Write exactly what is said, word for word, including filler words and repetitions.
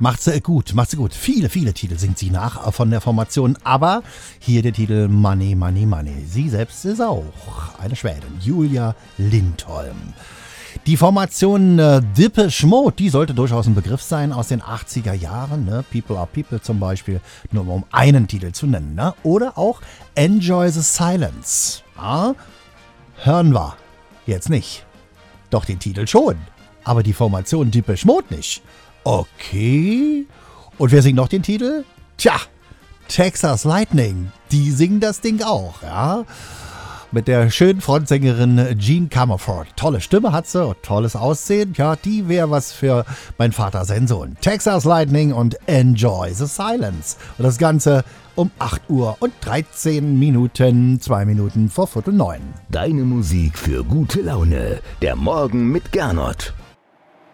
Macht sie gut, macht sie gut. Viele, viele Titel singt sie nach von der Formation, aber hier der Titel Money, Money, Money. Sie selbst ist auch eine Schwedin, Julia Lindholm. Die Formation äh, Depeche Mode, die sollte durchaus ein Begriff sein aus den achtziger Jahren. Ne? People are People zum Beispiel, nur um einen Titel zu nennen. Ne? Oder auch Enjoy the Silence. Ja? Hören wir jetzt nicht. Doch den Titel schon. Aber die Formation Depeche Mode nicht. Okay. Und wer singt noch den Titel? Tja, Texas Lightning. Die singen das Ding auch, ja. Mit der schönen Frontsängerin Jean Comerford. Tolle Stimme hat sie, tolles Aussehen. Ja, die wäre was für mein Vater, sein Sohn. Texas Lightning und Enjoy the Silence. Und das Ganze um acht Uhr und dreizehn Minuten, zwei Minuten vor Viertel neun. Deine Musik für gute Laune. Der Morgen mit Gernot.